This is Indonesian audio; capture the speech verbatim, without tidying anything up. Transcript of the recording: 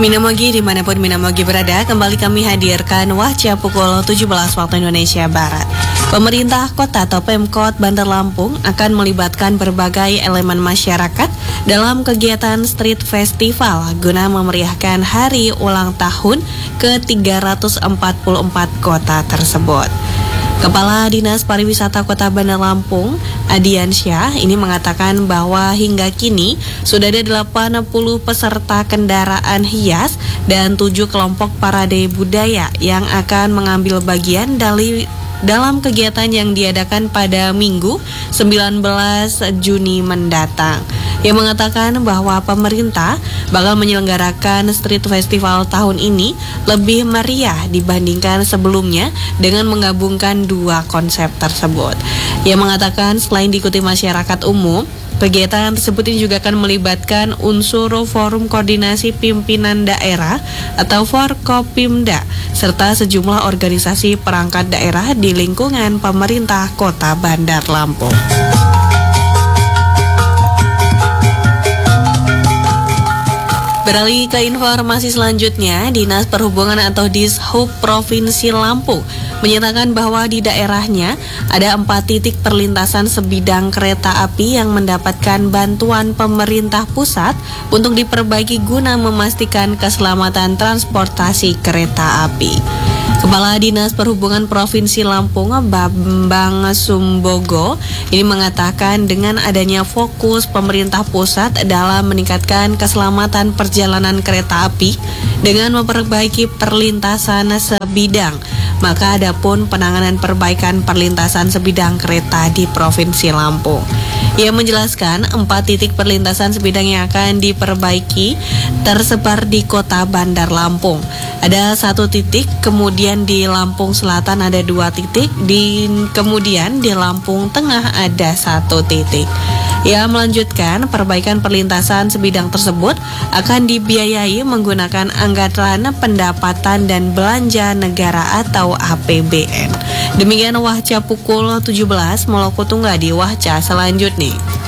Minamogi dimanapun Minamogi berada, kembali kami hadirkan Wahca pukul tujuh belas waktu Indonesia Barat. Pemerintah kota atau Pemkot Bandar Lampung akan melibatkan berbagai elemen masyarakat dalam kegiatan Street Festival guna memeriahkan hari ulang tahun ke tiga ratus empat puluh empat kota tersebut. Kepala Dinas Pariwisata Kota Bandar Lampung, Adiansyah, ini mengatakan bahwa hingga kini sudah ada delapan puluh peserta kendaraan hias dan tujuh kelompok parade budaya yang akan mengambil bagian dari dalam kegiatan yang diadakan pada Minggu sembilan belas Juni mendatang. Yang mengatakan bahwa pemerintah bakal menyelenggarakan Street Festival tahun ini lebih meriah dibandingkan sebelumnya dengan menggabungkan dua konsep tersebut. Yang mengatakan selain diikuti masyarakat umum, kegiatan tersebut ini juga akan melibatkan unsur Forum Koordinasi Pimpinan Daerah atau Forkopimda serta sejumlah organisasi perangkat daerah di lingkungan pemerintah Kota Bandar Lampung. Beralih ke informasi selanjutnya, Dinas Perhubungan atau Dishub Provinsi Lampung menyatakan bahwa di daerahnya ada empat titik perlintasan sebidang kereta api yang mendapatkan bantuan pemerintah pusat untuk diperbaiki guna memastikan keselamatan transportasi kereta api. Kepala Dinas Perhubungan Provinsi Lampung, Bambang Sumbogo, ini mengatakan dengan adanya fokus pemerintah pusat dalam meningkatkan keselamatan perjalanan kereta api dengan memperbaiki perlintasan sebidang, maka ada pun penanganan perbaikan perlintasan sebidang kereta di Provinsi Lampung. Ia menjelaskan empat titik perlintasan sebidang yang akan diperbaiki tersebar di Kota Bandar Lampung. Ada satu titik, kemudian di Lampung Selatan ada dua titik, di kemudian di Lampung Tengah ada satu titik. Ia melanjutkan perbaikan perlintasan sebidang tersebut akan dibiayai menggunakan anggaran pendapatan dan belanja negara atau A P B N. Demikian Wahca pukul tujuh belas, Moloku Tunggal di Wahca selanjutnya.